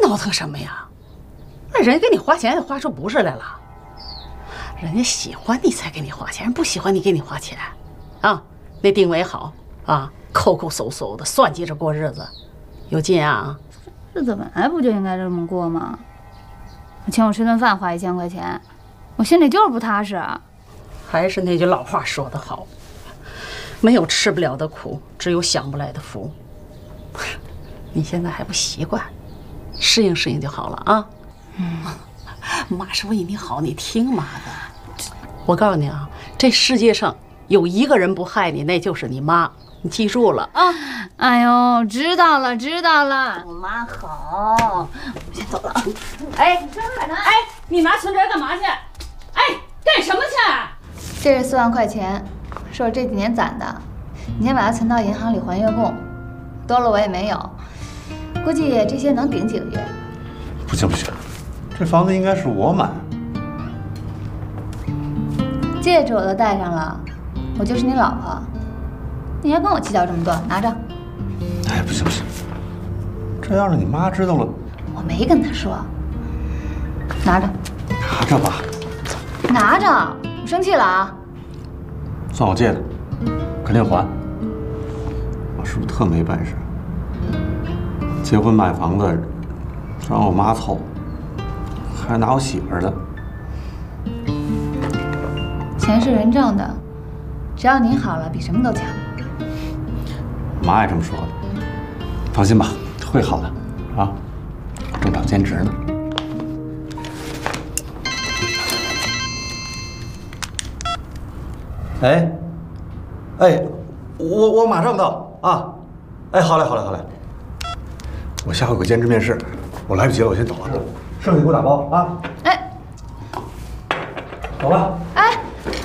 闹腾什么呀？那人给你花钱也花出不是来了。人家喜欢你才给你花钱，人不喜欢你给你花钱，啊，那定位好啊，抠抠搜搜的，算计着过日子，有劲啊！ 日子本来不就应该这么过吗？你请我吃顿饭花1000块钱，我心里就是不踏实。 还是那句老话说得好，没有吃不了的苦，只有享不来的福。你现在还不习惯，适应适应就好了啊。妈是为你好，你听妈的。我告诉你啊，这世界上有一个人不害你，那就是你妈，你记住了啊。 哎呦，知道了知道了，我妈好，我先走了啊。哎，你干嘛呢？ 哎，你拿存折干嘛去？哎，干什么去？ 这是4万块钱，是我这几年攒的，你先把它存到银行里还月供，多了我也没有，估计这些能顶几个月。 不行不行，这房子应该是我买。 戒指我都戴上了，我就是你老婆，你还跟我计较这么多？拿着。 哎，不行不行，这要是你妈知道了， 我没跟她说。拿着。 拿着吧。 拿着，我生气了啊！ 算我借的，肯定还。我是不是特没本事？结婚买房子让我妈凑，还拿我媳妇儿的。 钱是人挣的，只要你好了，比什么都强。 妈也这么说的。放心吧，会好的，啊，我正找兼职呢。哎，哎，我马上到啊！哎，好嘞好嘞好嘞。我下回有个兼职面试，我来不及了，我先走了。剩下给我打包啊！ 哎， 走了。